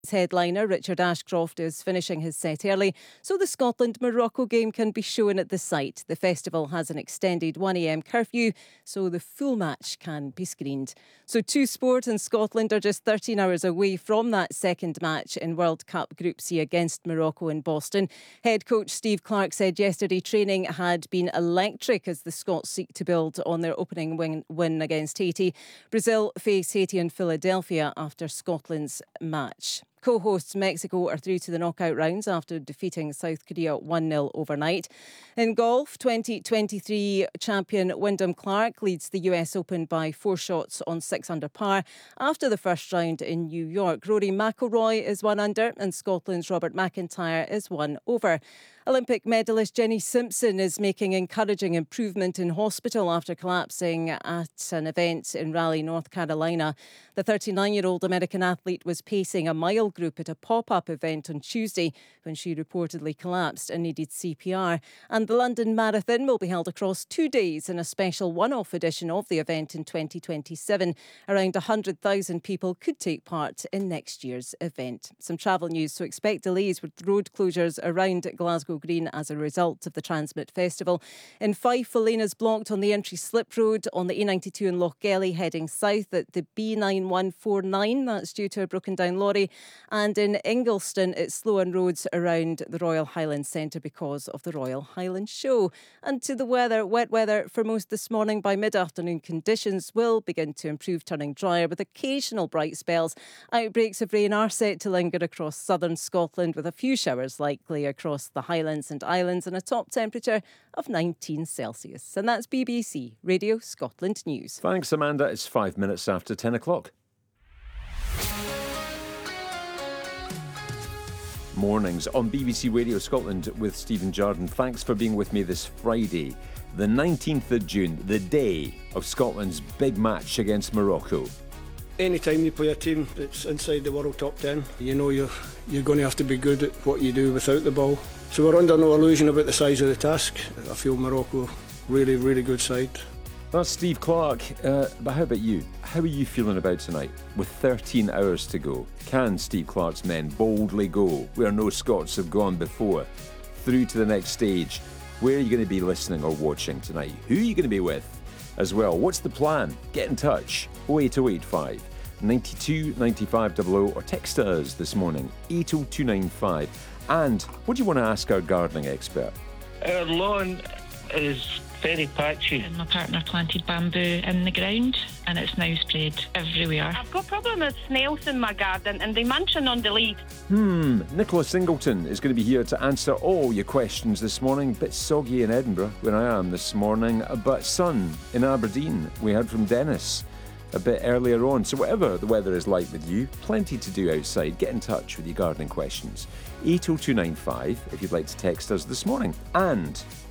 Headliner Richard Ashcroft is finishing his set early, so the Scotland-Morocco game can be shown at the site. The festival has an extended 1 a.m. curfew, so the full match can be screened. So two Sport and Scotland are just 13 hours away from that second match in World Cup Group C against Morocco in Boston. Head coach Steve Clarke said yesterday training had been electric as the Scots seek to build on their opening win against Haiti. Brazil face Haiti in Philadelphia after Scotland's match. Co-hosts Mexico are through to the knockout rounds after defeating South Korea 1-0 overnight. In golf, 2023 champion Wyndham Clark leads the US Open by 4 shots on 6 under par after the first round in New York. Rory McIlroy is 1 under and Scotland's Robert McIntyre is 1 over. Olympic medalist Jenny Simpson is making encouraging improvement in hospital after collapsing at an event in Raleigh, North Carolina. The 39-year-old American athlete was pacing a mile group at a pop-up event on Tuesday when she reportedly collapsed and needed CPR. And the London Marathon will be held across 2 days in a special one-off edition of the event in 2027. Around 100,000 people could take part in next year's event. Some travel news, so expect delays with road closures around Glasgow Green as a result of the Transmit Festival. In Fife, lanes blocked on the entry slip road on the A92 in Lochgelly heading south at the B9149. That's due to a broken down lorry. And in Ingliston, it's slow on roads around the Royal Highland Centre because of the Royal Highland Show. And to the weather, wet weather for most this morning. By mid-afternoon, conditions will begin to improve, turning drier with occasional bright spells. Outbreaks of rain are set to linger across southern Scotland with a few showers likely across the Highlands and Islands and a top temperature of 19 Celsius. And that's BBC Radio Scotland News. Thanks, Amanda. It's 5 minutes after 10 o'clock. Mornings on BBC Radio Scotland with Stephen Jardine. Thanks for being with me this Friday, the 19th of June, the day of Scotland's big match against Morocco. Anytime you play a team that's inside the World Top 10, you know you're going to have to be good at what you do without the ball. So we're under no illusion about the size of the task. I feel Morocco really, really good side. That's Steve Clarke. But how about you? How are you feeling about tonight? With 13 hours to go, can Steve Clarke's men boldly go where no Scots have gone before, through to the next stage? Where are you going to be listening or watching tonight? Who are you going to be with as well? What's the plan? Get in touch. 08085 92 95 00 or text us this morning 80295. And what do you want to ask our gardening expert? Our lawn is very patchy. My partner planted bamboo in the ground and it's now spread everywhere. I've got a problem with snails in my garden and they munching on the leaves. Nicola Singleton is going to be here to answer all your questions this morning. Bit soggy in Edinburgh where I am this morning, but sun in Aberdeen. We heard from Dennis a bit earlier on. So whatever the weather is like with you, plenty to do outside. Get in touch with your gardening questions. 80295 if you'd like to text us this morning. And